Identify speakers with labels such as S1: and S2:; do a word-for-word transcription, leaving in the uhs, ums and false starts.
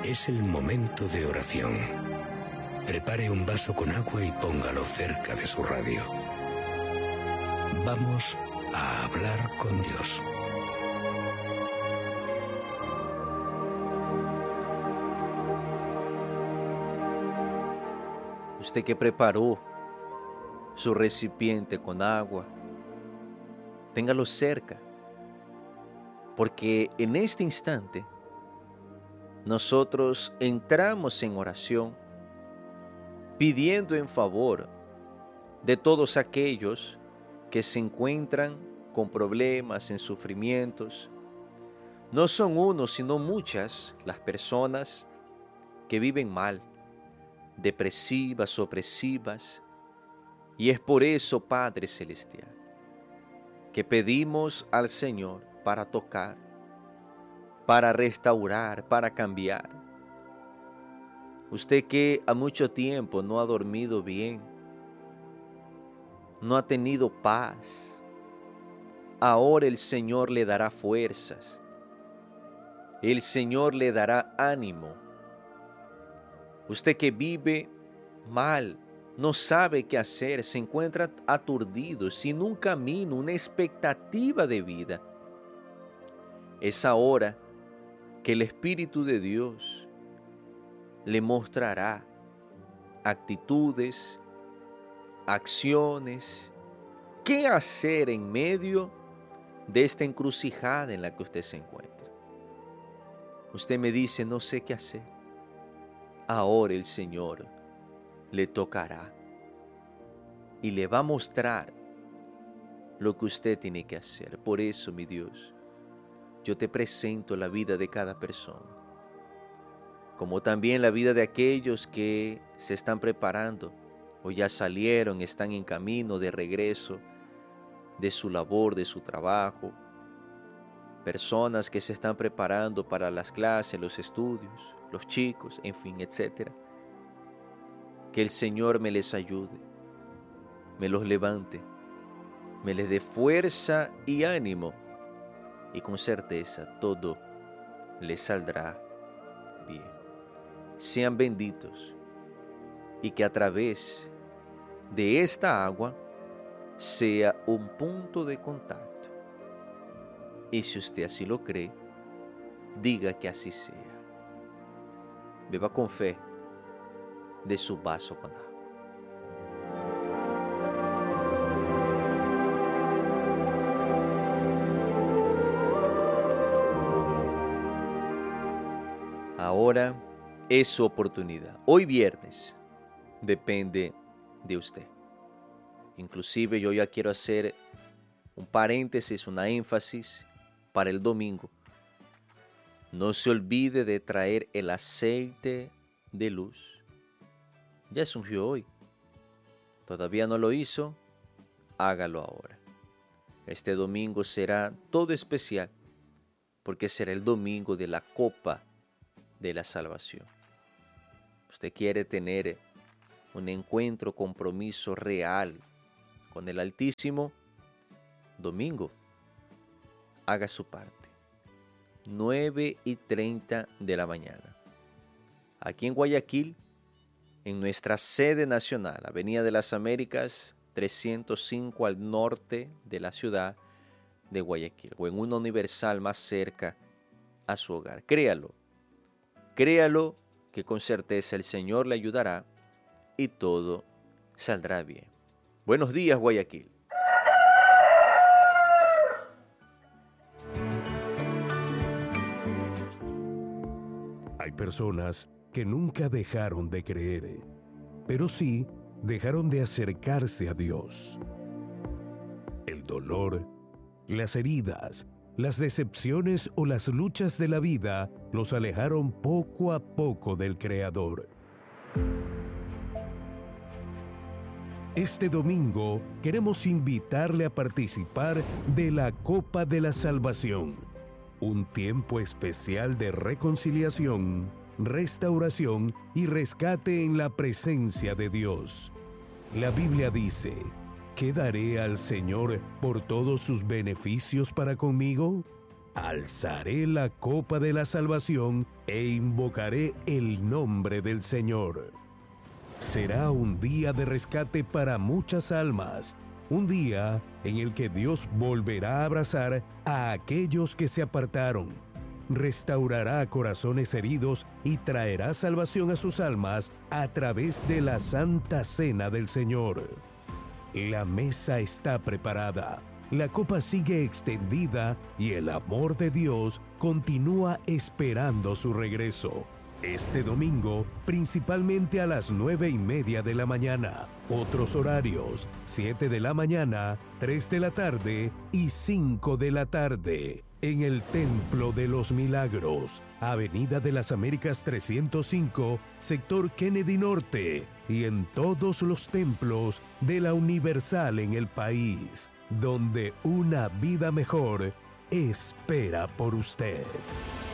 S1: Es el momento de oración. Prepare un vaso con agua y póngalo cerca de su radio. Vamos a hablar con Dios.
S2: Usted que preparó su recipiente con agua, téngalo cerca, porque en este instante nosotros entramos en oración pidiendo en favor de todos aquellos que se encuentran con problemas, en sufrimientos. No son unos, sino muchas las personas que viven mal, depresivas, opresivas, y es por eso, Padre Celestial, que pedimos al Señor para tocar, para restaurar, para cambiar. Usted que a mucho tiempo no ha dormido bien, no ha tenido paz, ahora el Señor le dará fuerzas, el Señor le dará ánimo. Usted que vive mal, no sabe qué hacer, se encuentra aturdido, sin un camino, una expectativa de vida. Es ahora que el Espíritu de Dios le mostrará actitudes, acciones, qué hacer en medio de esta encrucijada en la que usted se encuentra. Usted me dice, no sé qué hacer. Ahora el Señor le tocará y le va a mostrar lo que usted tiene que hacer. Por eso, mi Dios, yo te presento la vida de cada persona, como también la vida de aquellos que se están preparando o ya salieron, están en camino de regreso de su labor, de su trabajo, personas que se están preparando para las clases, los estudios, los chicos, en fin, etcétera. Que el Señor me les ayude, me los levante, me les dé fuerza y ánimo, y con certeza todo les saldrá bien. Sean benditos y que a través de esta agua sea un punto de contacto. Y si usted así lo cree, diga que así sea. Beba con fe de su vaso con agua. Ahora es su oportunidad. Hoy viernes depende de usted. Inclusive yo ya quiero hacer un paréntesis, una énfasis para el domingo. No se olvide de traer el aceite de luz. Ya se ungió hoy. Todavía no lo hizo, hágalo ahora. Este domingo será todo especial porque será el domingo de la copa de la salvación. Usted quiere tener un encuentro, compromiso real con el Altísimo. Domingo, haga su parte. nueve y treinta de la mañana. Aquí en Guayaquil, en nuestra sede nacional, Avenida de las Américas, trescientos cinco al norte de la ciudad de Guayaquil, o en una universal más cerca a su hogar. Créalo, créalo que con certeza el Señor le ayudará y todo saldrá bien. Buenos días, Guayaquil.
S3: Hay personas que nunca dejaron de creer, pero sí dejaron de acercarse a Dios. El dolor, las heridas, las decepciones o las luchas de la vida los alejaron poco a poco del Creador. Este domingo queremos invitarle a participar de la Copa de la Salvación, un tiempo especial de reconciliación, restauración y rescate en la presencia de Dios. La Biblia dice: ¿qué daré al Señor por todos sus beneficios para conmigo? alzaré la copa de la salvación e invocaré el nombre del Señor. Será un día de rescate para muchas almas, un día en el que Dios volverá a abrazar a aquellos que se apartaron, restaurará corazones heridos y traerá salvación a sus almas a través de la Santa Cena del Señor. La mesa está preparada, la copa sigue extendida y el amor de Dios continúa esperando su regreso. Este domingo, principalmente a las nueve y media de la mañana. Otros horarios, siete de la mañana, tres de la tarde y cinco de la tarde. En el Templo de los Milagros, Avenida de las Américas trescientos cinco, sector Kennedy Norte, y en todos los templos de la Universal en el país, donde una vida mejor espera por usted.